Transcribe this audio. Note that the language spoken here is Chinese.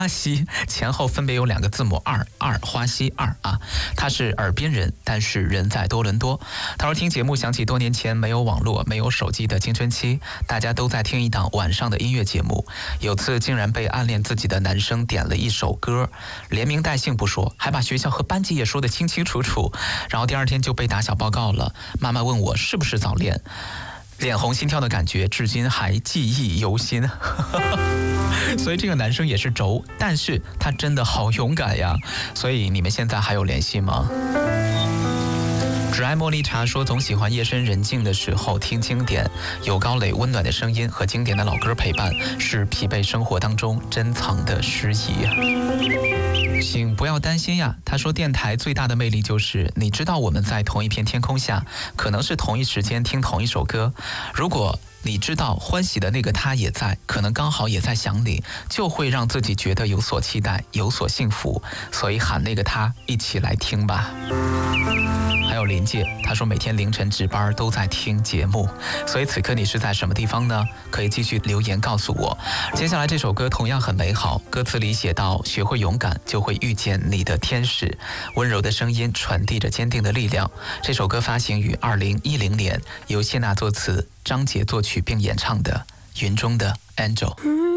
花溪前后分别有2个字母二花溪2啊，他是尔滨人，但是人在多伦多。他说听节目想起多年前没有网络、没有手机的青春期，大家都在听一档晚上的音乐节目，有次竟然被暗恋自己的男生点了一首歌，连名带姓不说，还把学校和班级也说得清清楚楚，然后第2天就被打小报告了。妈妈问我是不是早恋，脸红心跳的感觉至今还记忆犹新。所以这个男生也是轴，但是他真的好勇敢呀。所以你们现在还有联系吗？只爱茉莉茶说总喜欢夜深人静的时候听经典，有高磊温暖的声音和经典的老歌陪伴，是疲惫生活当中珍藏的诗意。请不要担心呀，他说电台最大的魅力就是你知道我们在同一片天空下，可能是同一时间听同一首歌，如果你知道欢喜的那个他也在，可能刚好也在想你，就会让自己觉得有所期待，有所幸福，所以喊那个他一起来听吧。还有林介，他说每天凌晨值班都在听节目，所以此刻你是在什么地方呢？可以继续留言告诉我。接下来这首歌同样很美好，歌词里写到学会勇敢就会遇见你的天使，温柔的声音传递着坚定的力量。这首歌发行于2010年，由谢娜作词，张杰作曲并演唱的《云中的 Angel》。